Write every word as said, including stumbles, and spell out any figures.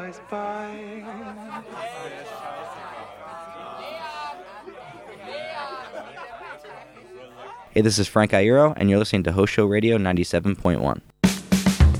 Hey, this is Frank Iero, and you're listening to Host Show Radio ninety-seven point one.